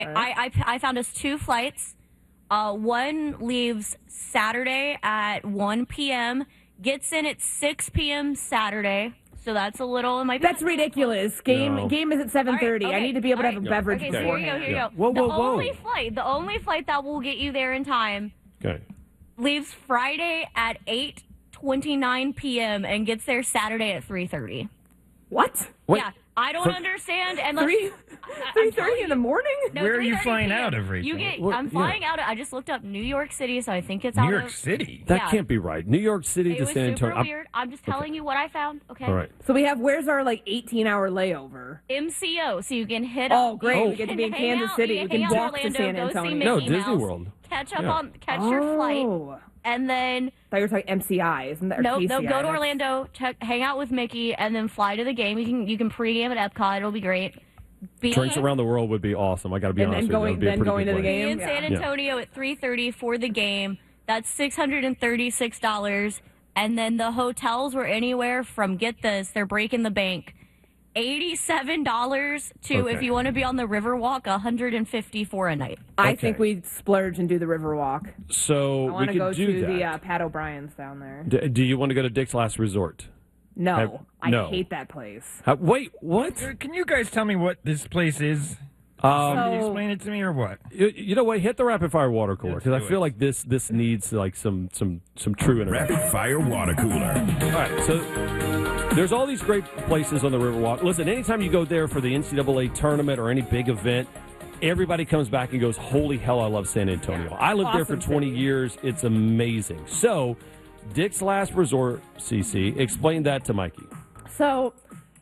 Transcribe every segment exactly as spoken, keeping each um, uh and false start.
I, I, I found us two flights. Uh, one leaves Saturday at one p.m., gets in at six p.m. Saturday. So that's a little. Might be that's ridiculous. Game no. game is at seven thirty. Right, okay. I need to be able All to have a right. beverage okay, so here you go. Here you yeah. go. Whoa, whoa, the whoa. only flight, the only flight that will get you there in time, okay. leaves Friday at eight twenty-nine p.m. and gets there Saturday at three thirty. What? Wait. Yeah, I don't understand. And let's- Three I- three I'm telling thirty in the you- morning? No, Where are you three thirty flying p m. out of, Rachel? You get. Well, I'm yeah. flying out of. I just looked up New York City, so I think it's New out York of. City. That Yeah. can't be right. New York City It to was San super Antonio. I'm- weird. I'm just telling you what I found. Okay. All right. So we have, where's our like eighteen hour layover? M C O, so you can hit. Oh, up, great. you We get to can be in hang Kansas out, City. You We can can hang out walk to Orlando, San go see Antonio. Mickey No, Mouse, Disney World. Catch up Yeah. on catch your flight, Oh. and then I thought you were talking M C I, isn't that? or no, K C I? no, go to That's- Orlando, check, hang out with Mickey, and then fly to the game. You can you can pregame at Epcot. It'll be great. Be Drinks around the world would be awesome. I got to be And honest then with you. going- That would be a then pretty going good to the way. game. in Yeah. San Antonio at three thirty for the game. That's six hundred and thirty six dollars, and then the hotels were anywhere from, get this, they're breaking the bank, eighty seven dollars to, Okay. if you want to be on the Riverwalk, one hundred and fifty for a night. I Okay. think we splurge and do the Riverwalk. So I we want to could go do to that. the uh, Pat O'Brien's down there. D- do you want to go to Dick's Last Resort? No, Have- I no. hate that place. Uh, wait, what? Can you guys tell me what this place is? Um, Can you So- explain it to me or what? you, you know what? Hit the rapid fire water cooler Let's because I do feel it. like this this needs like some some some true interaction. Rapid Fire Water Cooler. All right, so there's all these great places on the Riverwalk. Listen, anytime you go there for the N C double A tournament or any big event, everybody comes back and goes, holy hell, I love San Antonio. I lived there for Awesome twenty city. years. It's amazing. So, Dick's Last Resort, C C, explain that to Mikey. So,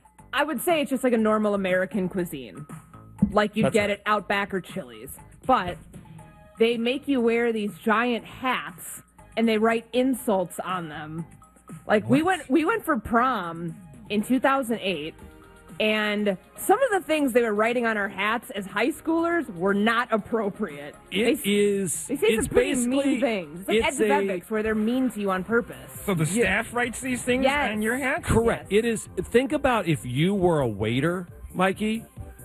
I would say it's just like a normal American cuisine, like you'd That's get right. at Outback or Chili's. But they make you wear these giant hats, and they write insults on them. Like we went, we went for prom in two thousand eight, and some of the things they were writing on our hats as high schoolers were not appropriate. It they, is. They say it's some pretty basically mean things. It's like it's Ed a- Bevics, where they're mean to you on purpose. So the staff writes these things Yes. on your hat? Correct. Yes. It is. Think about if you were a waiter, Mikey.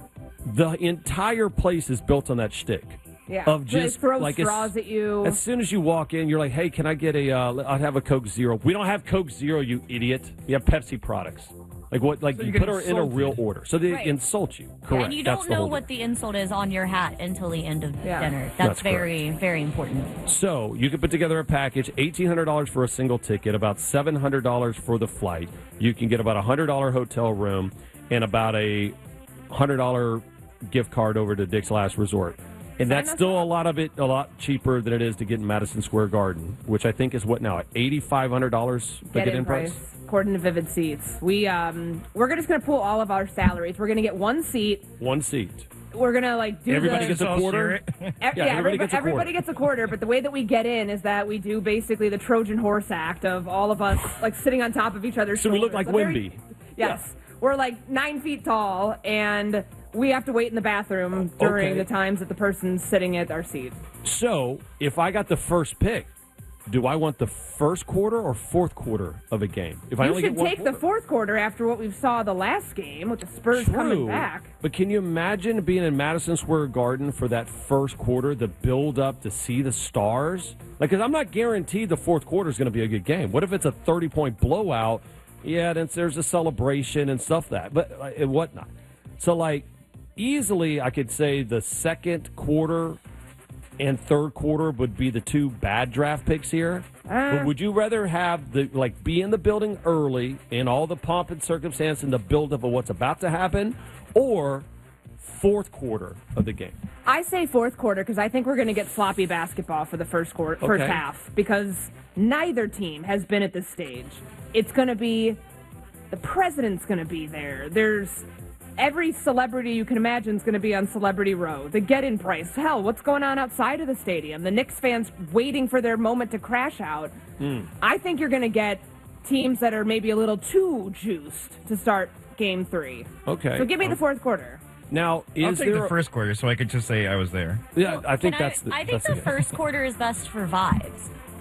The entire place is built on that shtick. Yeah, Of They just throw like straws as, at you. As soon as you walk in, you're like, "Hey, can I get a? Uh, I'd have a Coke Zero." We don't have Coke Zero, you idiot. We have Pepsi products. Like what? Like So you you get put her in a insulted. real order, so they Right. insult you. Correct. And you That's don't the know whole what deal. the insult is on your hat until the end of Yeah. dinner. That's, That's very, very important. So you can put together a package: eighteen hundred dollars for a single ticket, about seven hundred dollars for the flight. You can get about a hundred dollar hotel room and about a hundred dollar gift card over to Dick's Last Resort. And that's us still a lot of it, a lot cheaper than it is to get in Madison Square Garden, which I think is what now, eighty five hundred dollars the Get get in in price. price according to Vivid Seats. We um we're just gonna pull all of our salaries. We're gonna get one seat. One seat. We're gonna like do Everybody the, gets a Let's all quarter. share it. E- yeah, everybody gets a everybody quarter. gets a quarter, but the way that we get in is that we do basically the Trojan horse act of all of us like sitting on top of each other's So we look shoulders. like A very- Wimby. Yes. We're like nine feet tall, and we have to wait in the bathroom during Okay. the times that the person's sitting at our seat. So if I got the first pick, do I want the first quarter or fourth quarter of a game? If I You only should get one take the quarter. fourth quarter after what we saw the last game with the Spurs coming True, back. but can you imagine being in Madison Square Garden for that first quarter, the build up to see the stars? Like, because I'm not guaranteed the fourth quarter is going to be a good game. What if it's a thirty point blowout? Yeah, then there's a celebration and stuff that, but uh, and whatnot. So, like, easily I could say the second quarter and third quarter would be the two bad draft picks here. Uh. But would you rather have the like be in the building early in all the pomp and circumstance and the buildup of what's about to happen, or fourth quarter of the game? I say fourth quarter because I think we're going to get sloppy basketball for the first quarter, first Okay. half because neither team has been at this stage. It's going to be the president's going to be there. There's every celebrity you can imagine is going to be on Celebrity Row. The get-in price. Hell, what's going on outside of the stadium? The Knicks fans waiting for their moment to crash out. Mm. I think you're going to get teams that are maybe a little too juiced to start Game Three. Okay. So give me the fourth quarter. Now, I'll is take there? the first quarter so I could just say I was there. yeah, I think Can that's the. I think that's the first quarter is best for vibes.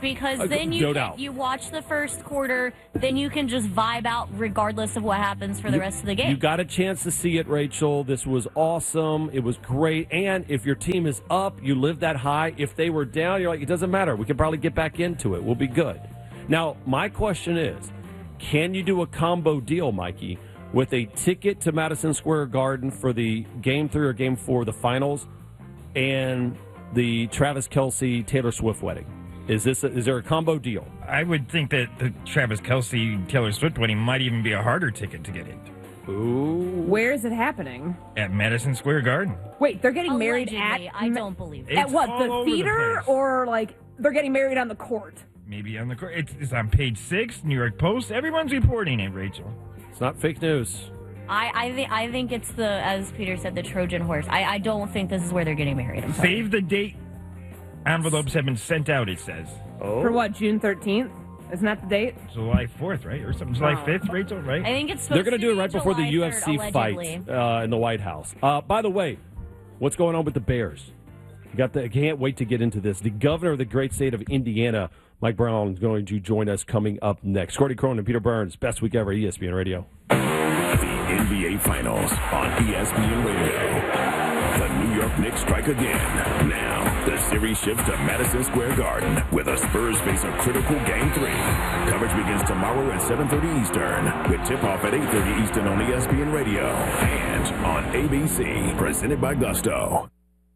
because Uh, then no you doubt. can, you watch the first quarter, then you can just vibe out regardless of what happens for the rest of the game. You got a chance to see it, Rachel. This was awesome. It was great. And if your team is up, you live that high. If they were down, you're like, it doesn't matter. We can probably get back into it. We'll be good. Now, my question is, can you do a combo deal, Mikey, with a ticket to Madison Square Garden for the game three or game four of the finals and the Travis Kelce Taylor Swift wedding? Is this a, is there a combo deal? I would think that the Travis Kelce Taylor Swift wedding might even be a harder ticket to get into. Ooh. Where is it happening? At Madison Square Garden. Wait, they're getting married Allegedly, at I don't believe it. at It's what, all the over the theater, place. or like they're getting married on the court? Maybe on the court. It's, it's on page six, New York Post. Everyone's reporting it, Rachel. It's not fake news. I I, th- I think it's the, as Peter said, the Trojan horse. I, I don't think this is where they're getting married. I'm sorry. Save the date. Envelopes have been sent out, it says. Oh. For what, June thirteenth? Isn't that the date? July fourth, right? Or something. July Oh. fifth, Rachel, right? I think it's They're supposed going to do be it right before the July U F C third, fight allegedly. uh, in the White House. Uh, by the way, what's going on with the Bears? You got the. I can't wait to get into this. The governor of the great state of Indiana, Mike Brown, is going to join us coming up next. Cordy Cronin, Peter Burns, best week ever, E S P N Radio. The N B A Finals on E S P N Radio. The New York Knicks strike again. Now, the series shifts to Madison Square Garden, where the Spurs face a critical Game three. Coverage begins tomorrow at seven thirty Eastern, with tip-off at eight thirty Eastern on E S P N Radio and on A B C, presented by Gusto.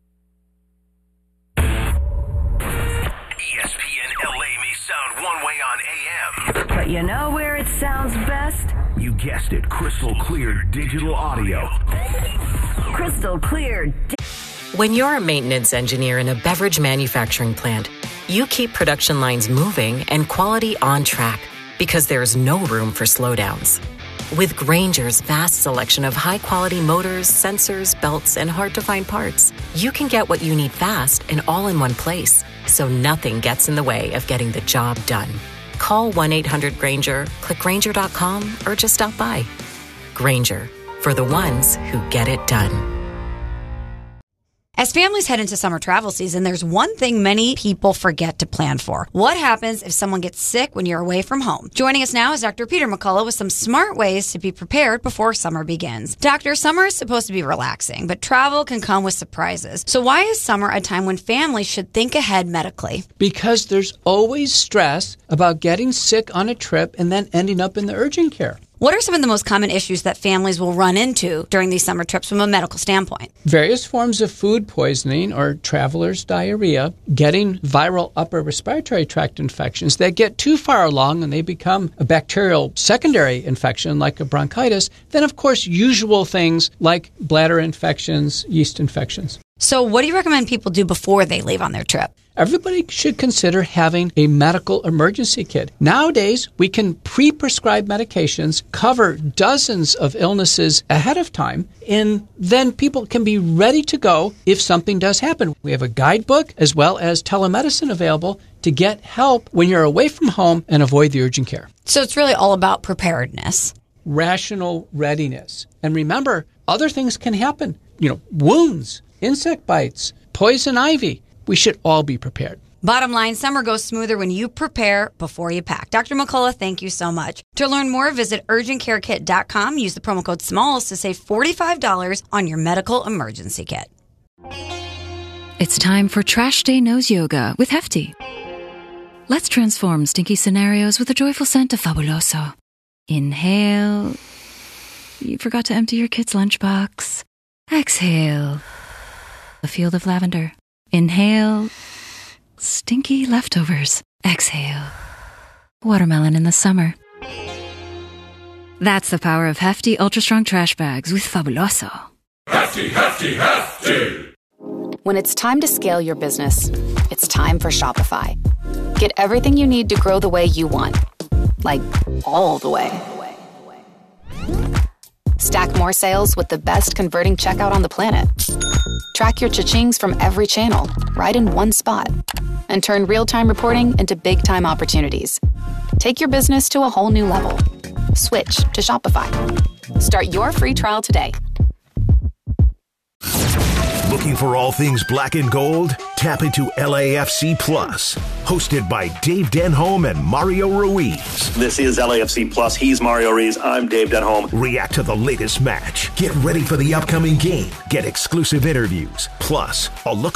E S P N L A may sound one way on A M. But you know where it sounds best? You guessed it, crystal clear digital audio. Crystal clear. When you're a maintenance engineer in a beverage manufacturing plant, you keep production lines moving and quality on track because there's no room for slowdowns. With Grainger's vast selection of high-quality motors, sensors, belts, and hard-to-find parts, you can get what you need fast and all in one place, so nothing gets in the way of getting the job done. Call one eight hundred Grainger, click Grainger dot com, or just stop by. Grainger, for the ones who get it done. As families head into summer travel season, there's one thing many people forget to plan for. What happens if someone gets sick when you're away from home? Joining us now is Doctor Peter McCullough with some smart ways to be prepared before summer begins. Doctor, summer is supposed to be relaxing, but travel can come with surprises. So why is summer a time when families should think ahead medically? Because there's always stress about getting sick on a trip and then ending up in the urgent care. What are some of the most common issues that families will run into during these summer trips from a medical standpoint? Various forms of food poisoning or traveler's diarrhea, getting viral upper respiratory tract infections that get too far along and they become a bacterial secondary infection like a bronchitis, then of course usual things like bladder infections, yeast infections. So what do you recommend people do before they leave on their trip? Everybody should consider having a medical emergency kit. Nowadays, we can pre-prescribe medications, cover dozens of illnesses ahead of time, and then people can be ready to go if something does happen. We have a guidebook as well as telemedicine available to get help when you're away from home and avoid the urgent care. So it's really all about preparedness. Rational readiness. And remember, other things can happen. You know, wounds, insect bites, poison ivy. We should all be prepared. Bottom line, summer goes smoother when you prepare before you pack. Doctor McCullough, thank you so much. To learn more, visit urgent care kit dot com. Use the promo code SMALLS to save forty-five dollars on your medical emergency kit. It's time for Trash Day Nose Yoga with Hefty. Let's transform stinky scenarios with a joyful scent of Fabuloso. Inhale. You forgot to empty your kid's lunchbox. Exhale. A field of lavender. Inhale. Stinky leftovers. Exhale. Watermelon in the summer. That's the power of Hefty Ultra Strong Trash Bags with Fabuloso. Hefty, Hefty, Hefty! When it's time to scale your business, it's time for Shopify. Get everything you need to grow the way you want. Like, all the way. Stack more sales with the best converting checkout on the planet. Track your cha-chings from every channel, right in one spot. And turn real-time reporting into big-time opportunities. Take your business to a whole new level. Switch to Shopify. Start your free trial today. The Looking for all things black and gold? Tap into L A F C Plus, hosted by Dave Denholm and Mario Ruiz. This is L A F C Plus. He's Mario Ruiz. I'm Dave Denholm. React to the latest match. Get ready for the upcoming game. Get exclusive interviews. Plus, a look